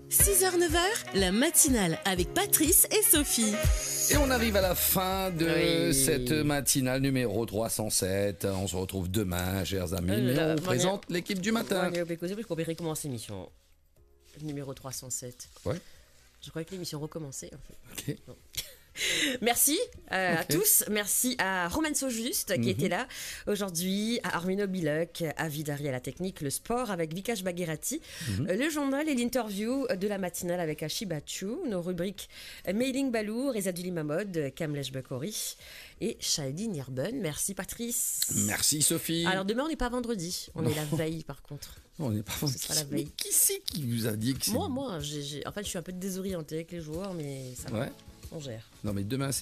6h-9h, la matinale avec Patrice et Sophie. Et on arrive à la fin de cette matinale numéro 307. On se retrouve demain, chers amis. Mais on présente l'équipe du matin. Je crois recommencer l'émission numéro 307. Ouais. Je croyais que l'émission recommençait. En fait. Ok. Non. Merci à tous. Merci à Romain Saujuste qui était là aujourd'hui, à Armino Biloc, à Vidari à la technique, le sport avec Vikash Bagherati, le journal et l'interview de la matinale avec Achibachu, nos rubriques Mailing Balou, Rezaduli Mamod, Kamlesh Bakori et Shadi Nirben. Merci Patrice. Merci Sophie. Alors demain on n'est pas vendredi, on est la veille par contre. Non, on n'est pas vendredi. Ce sera la veille. Mais qui c'est qui vous a dit que c'est... Moi, en fait je suis un peu désorientée avec les joueurs mais ça va, Ouais. on gère. Non mais demain